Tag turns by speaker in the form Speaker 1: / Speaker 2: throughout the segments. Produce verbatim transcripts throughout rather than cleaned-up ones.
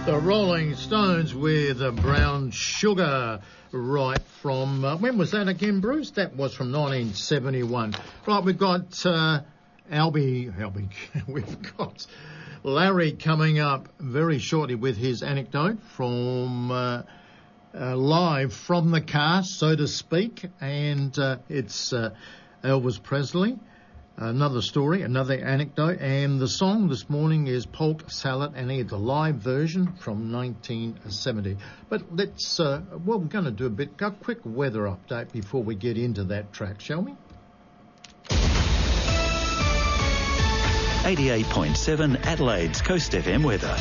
Speaker 1: The Rolling Stones with uh, Brown Sugar, right from, uh, when was that again, Bruce? That was from nineteen seventy-one. Right, we've got uh, Albie, Albie, we've got Larry coming up very shortly with his anecdote from uh, uh, live from the car, so to speak, and uh, it's uh, Elvis Presley. Another story, another anecdote, and the song this morning is Polk Salad Annie, the live version from nineteen seventy. But let's, uh, well, we're going to do a bit, a quick weather update before we get into that track, shall we?
Speaker 2: eighty-eight point seven Adelaide's Coast F M weather.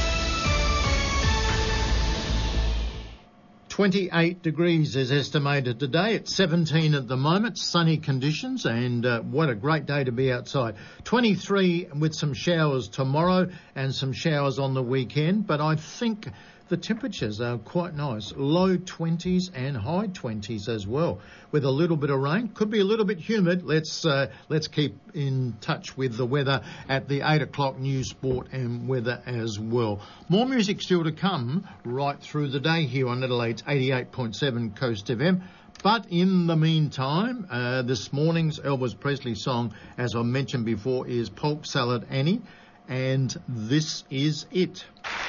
Speaker 1: twenty-eight degrees is estimated today. It's seventeen at the moment, sunny conditions, and uh, what a great day to be outside. twenty-three with some showers tomorrow and some showers on the weekend, but I think the temperatures are quite nice. Low twenties and high twenties as well, with a little bit of rain. Could be a little bit humid. Let's uh, let's keep in touch with the weather at the eight o'clock news, sport and weather as well. More music still to come right through the day here on Adelaide's eighty-eight point seven Coast F M. But in the meantime, uh, this morning's Elvis Presley song, as I mentioned before, is Polk Salad Annie, and this is it.